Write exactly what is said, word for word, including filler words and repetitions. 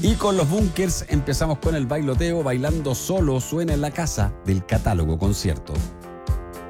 Y con los Bunkers empezamos con el bailoteo. Bailando Solo suena en la casa del Catálogo Concierto.